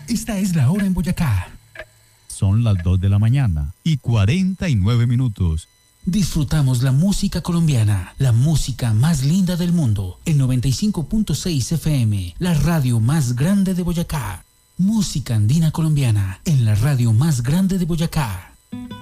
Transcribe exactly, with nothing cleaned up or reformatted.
esta es la hora en Boyacá. Son las dos de la mañana y cuarenta y nueve minutos. Disfrutamos la música colombiana, la música más linda del mundo. El noventa y cinco punto seis F M, la radio más grande de Boyacá. Música andina colombiana en la radio más grande de Boyacá.